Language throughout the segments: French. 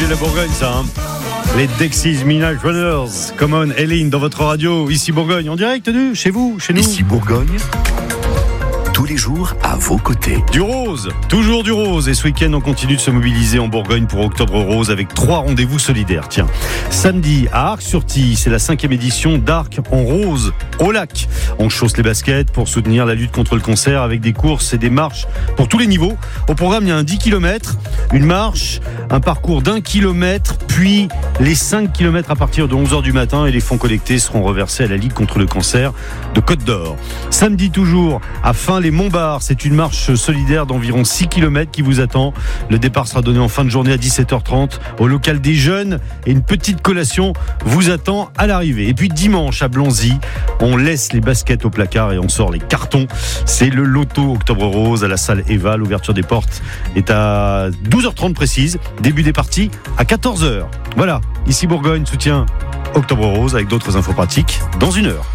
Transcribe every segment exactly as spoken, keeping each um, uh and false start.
la Bourgogne, ça, hein. Les Dexys Midnight Runners, Come on, Hélène, dans votre radio, ici Bourgogne, en direct de chez vous, chez nous. Ici Bourgogne, tous les jours à vos côtés. Du rose, toujours du rose. Et ce week-end, on continue de se mobiliser en Bourgogne pour Octobre Rose avec trois rendez-vous solidaires. Tiens, samedi à Arc-sur-Tille, c'est la cinquième édition d'Arc en rose au lac. On chausse les baskets pour soutenir la lutte contre le cancer avec des courses et des marches pour tous les niveaux. Au programme, il y a un dix kilomètres, une marche, un parcours d'un kilomètre, puis les cinq kilomètres à partir de onze heures du matin et les fonds collectés seront reversés à la Ligue contre le cancer de Côte d'Or. Samedi toujours, à Fin-les-Montbard, c'est une marche solidaire d'environ six kilomètres qui vous attend. Le départ sera donné en fin de journée à dix-sept heures trente au local des jeunes et une petite collation vous attend à l'arrivée. Et puis dimanche à Blanzy, on laisse les baskets au placard et on sort les cartons. C'est le loto Octobre Rose à la salle Eva. L'ouverture des portes est à douze heures trente précise. Début des parties à quatorze heures. Voilà, ici Bourgogne soutient Octobre Rose avec d'autres infos pratiques dans une heure.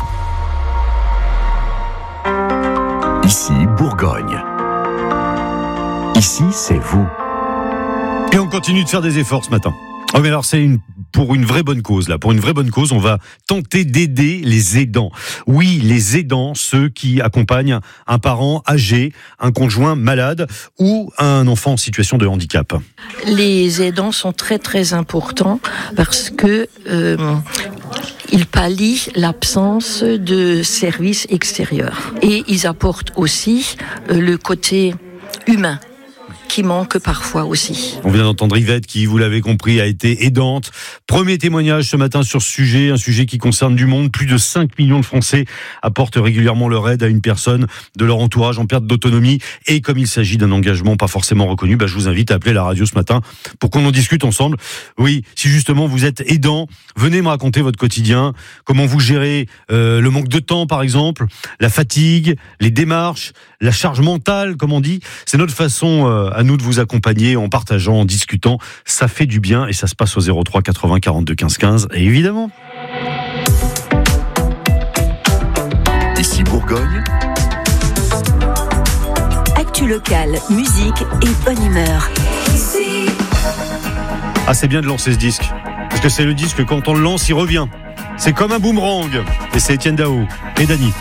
Ici Bourgogne. Ici, c'est vous. Et on continue de faire des efforts ce matin. Oh mais alors c'est une, pour une vraie bonne cause là, pour une vraie bonne cause, on va tenter d'aider les aidants. Oui, les aidants, ceux qui accompagnent un parent âgé, un conjoint malade ou un enfant en situation de handicap. Les aidants sont très très importants parce que euh, ils pallient l'absence de services extérieurs et ils apportent aussi euh, le côté humain qui manque parfois aussi. On vient d'entendre Yvette qui, vous l'avez compris, a été aidante. Premier témoignage ce matin sur ce sujet, un sujet qui concerne du monde. Plus de cinq millions de Français apportent régulièrement leur aide à une personne de leur entourage en perte d'autonomie. Et comme il s'agit d'un engagement pas forcément reconnu, bah, je vous invite à appeler la radio ce matin pour qu'on en discute ensemble. Oui, si justement vous êtes aidant, venez me raconter votre quotidien, comment vous gérez euh, le manque de temps par exemple, la fatigue, les démarches, la charge mentale comme on dit. C'est notre façon euh, à nous de vous accompagner en partageant, en discutant. Ça fait du bien et ça se passe au zéro trois quatre-vingts quarante-deux quinze quinze. Et évidemment. Ici Bourgogne. Actu locale, musique et bonne humeur. Ah, c'est bien de lancer ce disque. Parce que c'est le disque, quand on le lance, il revient. C'est comme un boomerang. Et c'est Etienne Dao et Dany.